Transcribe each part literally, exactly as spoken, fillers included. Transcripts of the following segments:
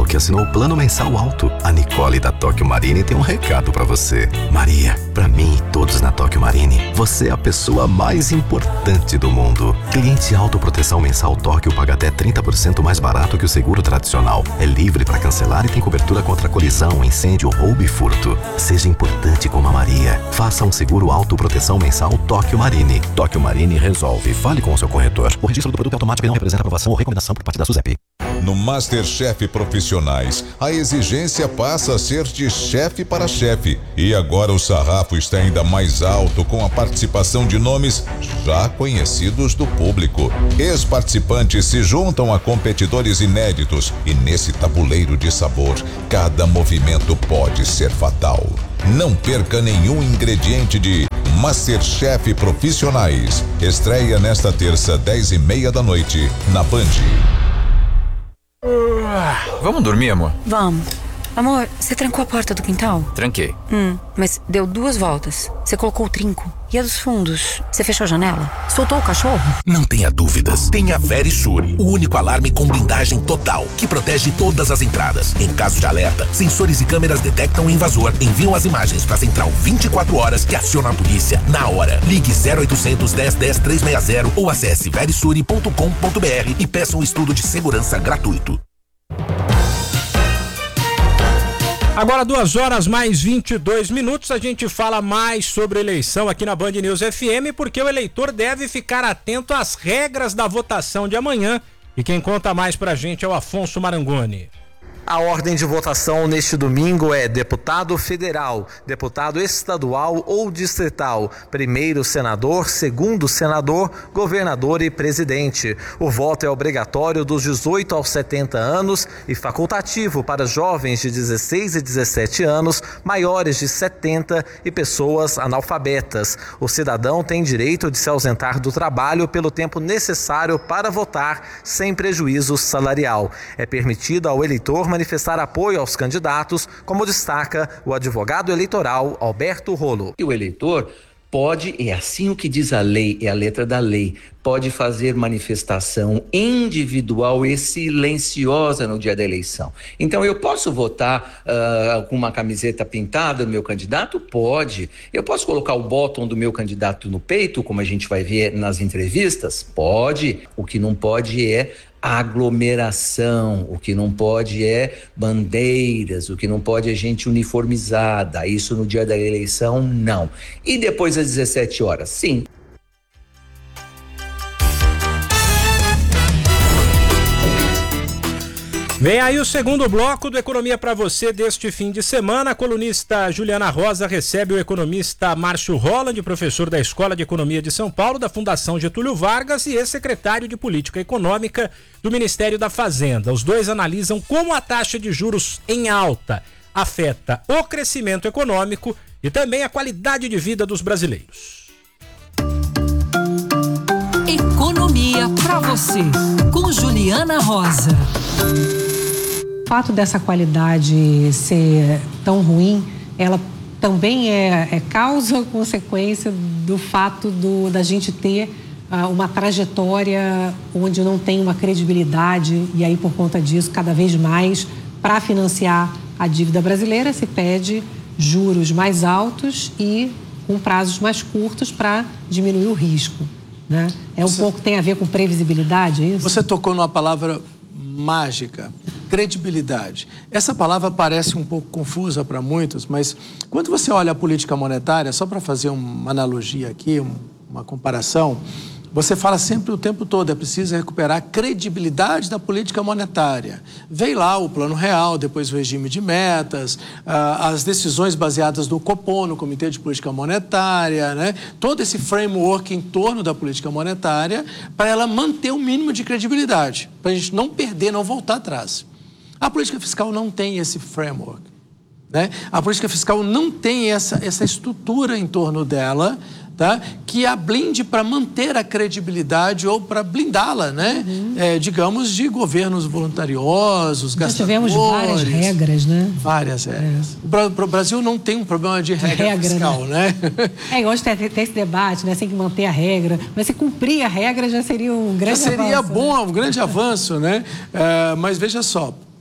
que assinou o plano mensal alto. A Nicole da Tóquio Marine tem um recado pra você. Maria, pra mim e todos na Tóquio Marine, você é a pessoa mais importante do mundo. Cliente autoproteção mensal Tóquio paga até trinta por cento mais barato que o seguro tradicional. É livre para cancelar e tem cobertura contra colisão, incêndio, roubo e furto. Seja importante como a Maria. Faça um seguro autoproteção mensal Tóquio Marine. Tóquio Marine resolve. Fale com o seu corretor. O registro do produto é automático e não representa aprovação ou recomendação por parte da SUSEP. No MasterChef Profissionais, a exigência passa a ser de chefe para chefe. E agora o sarrafo está ainda mais alto com a participação de nomes já conhecidos do público. Ex-participantes se juntam a competidores inéditos e nesse tabuleiro de sabor, cada movimento pode ser fatal. Não perca nenhum ingrediente de MasterChef Profissionais. Estreia nesta terça, dez e meia da noite, na Band. Uh, vamos dormir, amor? Vamos. Amor, você trancou a porta do quintal? Tranquei. Hum, mas deu duas voltas. Você colocou o trinco. E a dos fundos? Você fechou a janela? Soltou o cachorro? Não tenha dúvidas. Tenha a Verisure, o único alarme com blindagem total, que protege todas as entradas. Em caso de alerta, sensores e câmeras detectam o invasor, enviam as imagens para a central vinte e quatro horas que aciona a polícia na hora. Ligue zero oitocentos, dez, dez, trezentos e sessenta ou acesse verisure ponto com ponto br e peça um estudo de segurança gratuito. Agora duas horas mais vinte e dois minutos, a gente fala mais sobre eleição aqui na Band News F M, porque o eleitor deve ficar atento às regras da votação de amanhã. E quem conta mais pra gente é o Afonso Marangoni. A ordem de votação neste domingo é deputado federal, deputado estadual ou distrital, primeiro senador, segundo senador, governador e presidente. O voto é obrigatório dos dezoito aos setenta anos e facultativo para jovens de dezesseis e dezessete anos, maiores de setenta e pessoas analfabetas. O cidadão tem direito de se ausentar do trabalho pelo tempo necessário para votar, sem prejuízo salarial. É permitido ao eleitor manifestar apoio aos candidatos, como destaca o advogado eleitoral Alberto Rolo. E o eleitor pode, é assim o que diz a lei, é a letra da lei, pode fazer manifestação individual e silenciosa no dia da eleição. Então, eu posso votar uh, com uma camiseta pintada do meu candidato? Pode. Eu posso colocar o bottom do meu candidato no peito, como a gente vai ver nas entrevistas? Pode. O que não pode é aglomeração, o que não pode é bandeiras, o que não pode é gente uniformizada, isso no dia da eleição, não. E depois das dezessete horas, sim. Vem aí o segundo bloco do Economia para você deste fim de semana. A colunista Juliana Rosa recebe o economista Márcio Holland, professor da Escola de Economia de São Paulo, da Fundação Getúlio Vargas e ex-secretário de Política Econômica do Ministério da Fazenda. Os dois analisam como a taxa de juros em alta afeta o crescimento econômico e também a qualidade de vida dos brasileiros. Economia para você, com Juliana Rosa. O fato dessa qualidade ser tão ruim, ela também é, é causa ou consequência do fato do, da gente ter uh, uma trajetória onde não tem uma credibilidade e aí, por conta disso, cada vez mais, para financiar a dívida brasileira, se pede juros mais altos e com prazos mais curtos para diminuir o risco, né? É um Você... pouco, tem a ver com previsibilidade, é isso? Você tocou numa palavra mágica, credibilidade. Essa palavra parece um pouco confusa para muitos, mas quando você olha a política monetária, só para fazer uma analogia aqui, uma comparação, você fala sempre o tempo todo, é preciso recuperar a credibilidade da política monetária. Veio lá o Plano Real, depois o regime de metas, as decisões baseadas no Copom, no Comitê de Política Monetária, né? Todo esse framework em torno da política monetária para ela manter o mínimo de credibilidade, para a gente não perder, não voltar atrás. A política fiscal não tem esse framework, né? A política fiscal não tem essa, essa estrutura em torno dela, tá? Que a blinde para manter a credibilidade ou para blindá-la, né? Uhum. É, digamos, de governos voluntariosos, Já gastadores. tivemos várias regras, né? Várias regras. É. O Brasil não tem um problema de regra, regra fiscal, né? né? É, hoje tem, tem esse debate, né? Tem que manter a regra, mas se cumprir a regra já seria um grande avanço. Já seria avanço, bom, né? um grande avanço, né? É, mas veja só,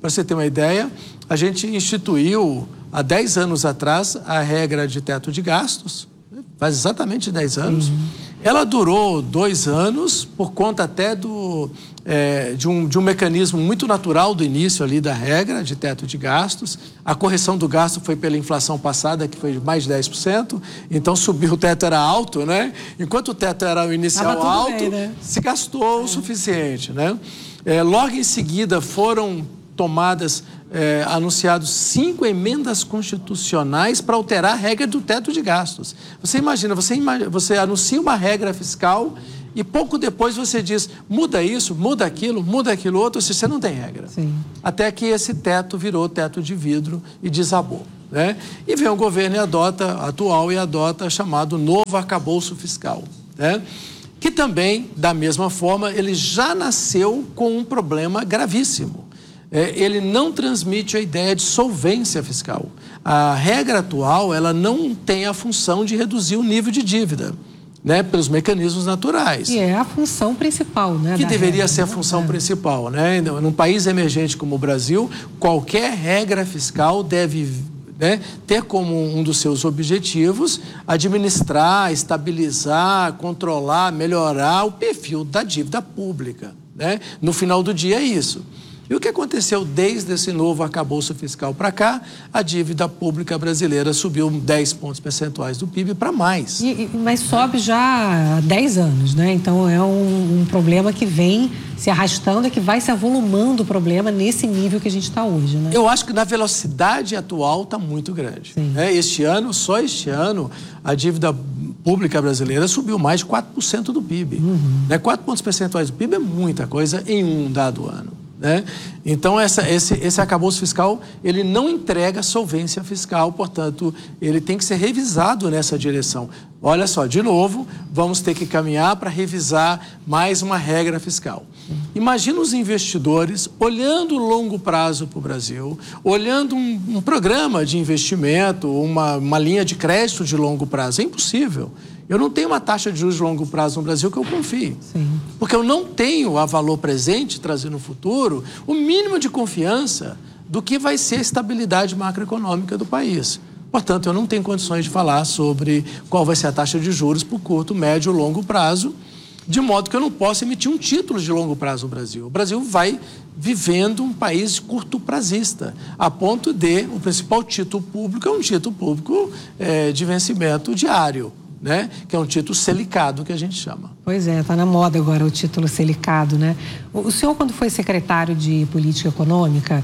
Para você ter uma ideia, a gente instituiu há dez anos atrás a regra de teto de gastos, faz exatamente dez anos. Uhum. Ela durou dois anos por conta até do, é, de, um, de um mecanismo muito natural do início ali da regra de teto de gastos. A correção do gasto foi pela inflação passada, que foi de mais de dez por cento, então subiu, o teto era alto, né? Enquanto o teto era o inicial alto, bem, né? Se gastou é. o suficiente, né? É, logo em seguida foram tomadas, é, anunciados cinco emendas constitucionais para alterar a regra do teto de gastos. Você imagina, você, imagina, você anuncia uma regra fiscal e pouco depois você diz, muda isso, muda aquilo, muda aquilo outro, se você não tem regra. Sim. Até que esse teto virou teto de vidro e desabou, né? E vem o governo e adota, atual e adota chamado novo arcabouço fiscal, né? Que também, da mesma forma, ele já nasceu com um problema gravíssimo. Ele não transmite a ideia de solvência fiscal. A regra atual, ela não tem a função de reduzir o nível de dívida, né, pelos mecanismos naturais. E é a função principal, né? Que deveria regra, ser a função é. principal, né? Num país emergente como o Brasil, qualquer regra fiscal deve, né, ter como um dos seus objetivos administrar, estabilizar, controlar, melhorar o perfil da dívida pública, né? No final do dia é isso. E o que aconteceu desde esse novo arcabouço fiscal para cá? A dívida pública brasileira subiu dez pontos percentuais do P I B para mais. E, mas sobe já há dez anos, né? Então é um, um problema que vem se arrastando e que vai se avolumando o problema nesse nível que a gente está hoje, né? Eu acho que na velocidade atual está muito grande. Né? Este ano, só este ano, a dívida pública brasileira subiu mais de quatro por cento do P I B. Uhum. Né? quatro pontos percentuais do P I B é muita coisa em um dado ano. Né? Então, essa, esse, esse arcabouço fiscal, ele não entrega solvência fiscal, portanto, ele tem que ser revisado nessa direção. Olha só, de novo, vamos ter que caminhar para revisar mais uma regra fiscal. Imagina os investidores olhando o longo prazo para o Brasil, olhando um, um programa de investimento, uma, uma linha de crédito de longo prazo. É impossível. Eu não tenho uma taxa de juros de longo prazo no Brasil que eu confie. Sim. Porque eu não tenho a valor presente, trazer no futuro, o mínimo de confiança do que vai ser a estabilidade macroeconômica do país. Portanto, eu não tenho condições de falar sobre qual vai ser a taxa de juros por curto, médio ou longo prazo, de modo que eu não possa emitir um título de longo prazo no Brasil. O Brasil vai vivendo um país curto-prazista, a ponto de o principal título público é um título público é, de vencimento diário, né? Que é um título selicado, que a gente chama. Pois é, está na moda agora o título selicado, né? O senhor, quando foi secretário de Política Econômica,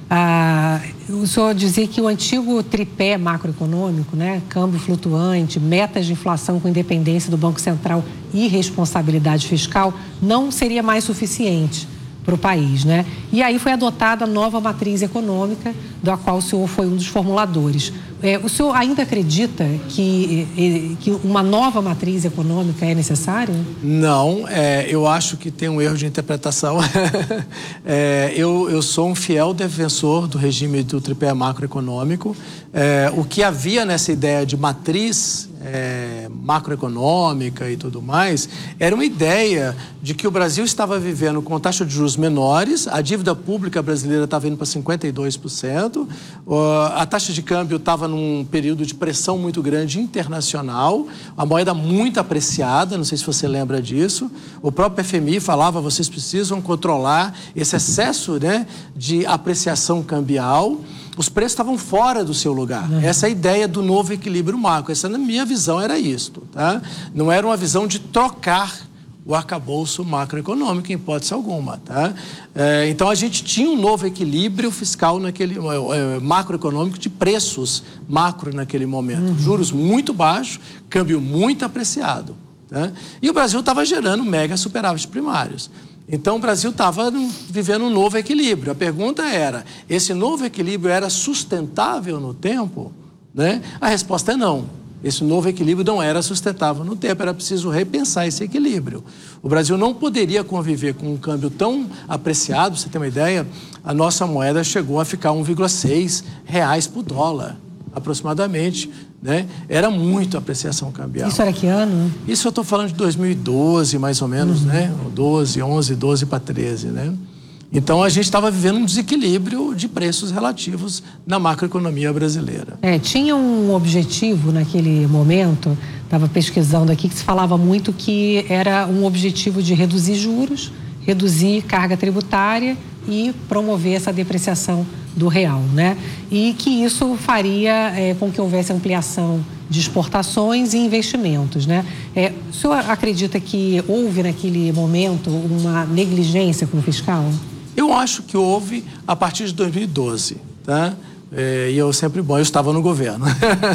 ah, o senhor dizia que o antigo tripé macroeconômico, né? Câmbio flutuante, metas de inflação com independência do Banco Central e responsabilidade fiscal, não seria mais suficiente para o país, né? E aí foi adotada a nova matriz econômica, da qual o senhor foi um dos formuladores. É, o senhor ainda acredita que, que uma nova matriz econômica é necessária? Não, é, eu acho que tem um erro de interpretação. é, eu, eu sou um fiel defensor do regime do tripé macroeconômico. É, o que havia nessa ideia de matriz é, macroeconômica e tudo mais, era uma ideia de que o Brasil estava vivendo com taxa de juros menores, a dívida pública brasileira estava indo para cinquenta e dois por cento, a taxa de câmbio estava num período de pressão muito grande internacional, a moeda muito apreciada, não sei se você lembra disso, o próprio F M I falava, vocês precisam controlar esse excesso, né, de apreciação cambial. Os preços estavam fora do seu lugar. Uhum. Essa é a ideia do novo equilíbrio macro. Essa, na minha visão, era isto, tá? Não era uma visão de trocar o arcabouço macroeconômico, em hipótese alguma, tá? É, então, a gente tinha um novo equilíbrio fiscal naquele, é, macroeconômico de preços macro naquele momento. Uhum. Juros muito baixos, câmbio muito apreciado, tá? E o Brasil estava gerando mega superávites primários. Então, o Brasil estava vivendo um novo equilíbrio. A pergunta era, esse novo equilíbrio era sustentável no tempo? Né? A resposta é não. Esse novo equilíbrio não era sustentável no tempo, era preciso repensar esse equilíbrio. O Brasil não poderia conviver com um câmbio tão apreciado, você tem uma ideia, a nossa moeda chegou a ficar um vírgula seis reais por dólar, aproximadamente. Né? Era muito apreciação cambial. Isso era que ano? Isso eu estou falando de dois mil e doze, mais ou menos, uhum. né? doze, onze, doze para treze, né? Então a gente estava vivendo um desequilíbrio de preços relativos na macroeconomia brasileira. É, tinha um objetivo naquele momento, estava pesquisando aqui, que se falava muito que era um objetivo de reduzir juros, reduzir carga tributária e promover essa depreciação do real, né? E que isso faria é, com que houvesse ampliação de exportações e investimentos, né? É, o senhor acredita que houve naquele momento uma negligência com o fiscal? Eu acho que houve a partir de dois mil e doze, tá? É, e eu sempre, bom, eu estava no governo.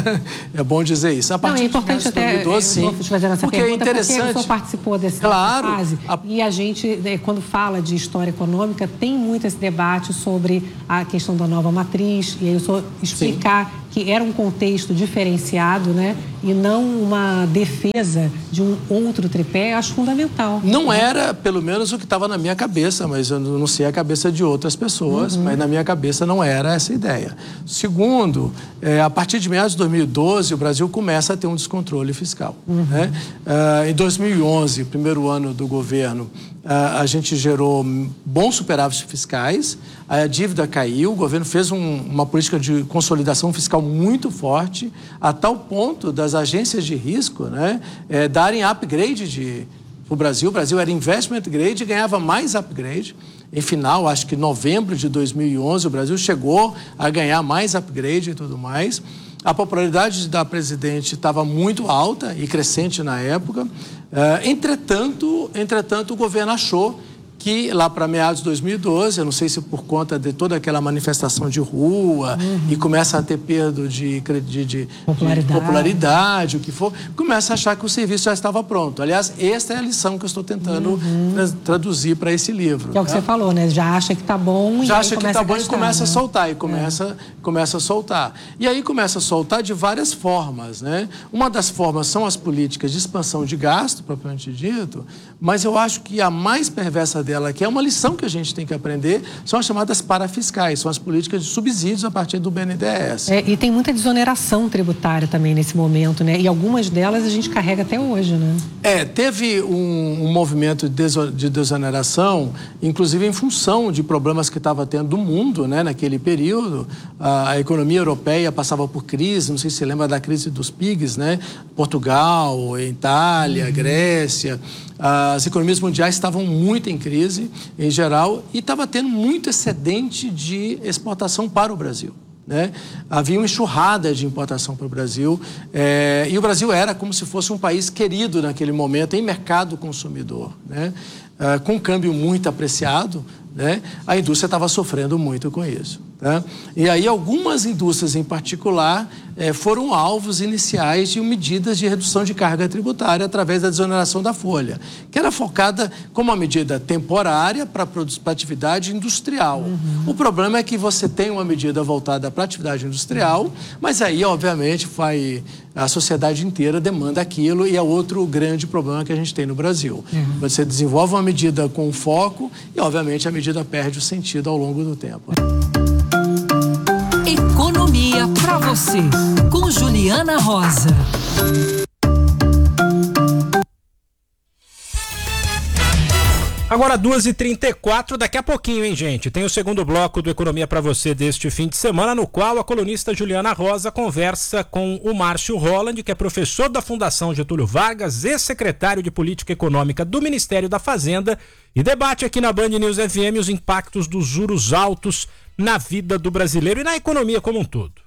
É bom dizer isso. A partir Não, é importante de dois mil e doze, até, sim. Vou te fazer essa porque pergunta, é interessante. Porque o senhor participou dessa claro, fase. A... E a gente, quando fala de história econômica, tem muito esse debate sobre a questão da nova matriz. E aí o senhor explicar sim. que era um contexto diferenciado, né? E não uma defesa de um outro tripé, eu acho fundamental. Não era, pelo menos, o que estava na minha cabeça, mas eu não sei a cabeça de outras pessoas, uhum. mas na minha cabeça não era essa ideia. Segundo, é, a partir de meados de dois mil e doze, o Brasil começa a ter um descontrole fiscal. Uhum. Né? Uh, em dois mil e onze, primeiro ano do governo, uh, a gente gerou bons superávites fiscais, a dívida caiu, o governo fez um, uma política de consolidação fiscal muito forte, a tal ponto das agências de risco, né, é, darem upgrade de, para o Brasil. O Brasil era investment grade e ganhava mais upgrade. Em final, acho que em novembro de dois mil e onze, o Brasil chegou a ganhar mais upgrade e tudo mais. A popularidade da presidente estava muito alta e crescente na época. Uh, entretanto, entretanto, o governo achou que lá para meados de dois mil e doze, eu não sei se por conta de toda aquela manifestação de rua uhum. e começa a ter perda de, de, de, popularidade. de popularidade, o que for, começa a achar que o serviço já estava pronto. Aliás, esta é a lição que eu estou tentando uhum. traduzir para esse livro. Que é o que né? você falou, né? Já acha que está bom e Já acha que está bom gastar, e começa né? a soltar, e começa, é. começa a soltar. E aí começa a soltar de várias formas, né? Uma das formas são as políticas de expansão de gasto, propriamente dito, mas eu acho que a mais perversa dela, que é uma lição que a gente tem que aprender, são as chamadas parafiscais, são as políticas de subsídios a partir do B N D E S. É, e tem muita desoneração tributária também nesse momento, né? E algumas delas a gente carrega até hoje, né? É, teve um, um movimento de desoneração, inclusive em função de problemas que estava tendo do mundo, né, naquele período. A, a economia europeia passava por crise, não sei se você lembra da crise dos P I Gs, né? Portugal, Itália, uhum. Grécia. As economias mundiais estavam muito em crise, em geral, e estava tendo muito excedente de exportação para o Brasil. Né? Havia uma enxurrada de importação para o Brasil, é, e o Brasil era como se fosse um país querido naquele momento em mercado consumidor, né? É, com câmbio muito apreciado, né? A indústria estava sofrendo muito com isso. Tá? E aí algumas indústrias em particular eh, foram alvos iniciais de medidas de redução de carga tributária através da desoneração da folha, que era focada como uma medida temporária para a atividade industrial. Uhum. O problema é que você tem uma medida voltada para a atividade industrial, mas aí, obviamente, vai, a sociedade inteira demanda aquilo, e é outro grande problema que a gente tem no Brasil. Uhum. Você desenvolve uma medida com foco e, obviamente, a medida perde o sentido ao longo do tempo. Economia para você, com Juliana Rosa. Agora duas e trinta e quatro, daqui a pouquinho, hein, gente? Tem o segundo bloco do Economia para você deste fim de semana, no qual a colunista Juliana Rosa conversa com o Márcio Holland, que é professor da Fundação Getúlio Vargas, ex-secretário de Política Econômica do Ministério da Fazenda, e debate aqui na Band News F M os impactos dos juros altos na vida do brasileiro e na economia como um todo.